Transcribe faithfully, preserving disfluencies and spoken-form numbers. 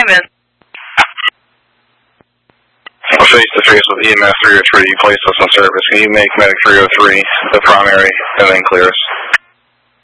Diamond. Face to face with E M S three oh three, you place us on service. Can you make medic three oh three the primary and then clear us?